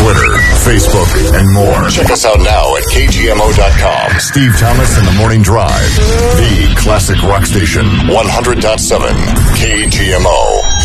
Twitter, Facebook, and more. Check us out now at KGMO.com. Steve Thomas and the Morning Drive. The classic rock station. 100.7 KGMO.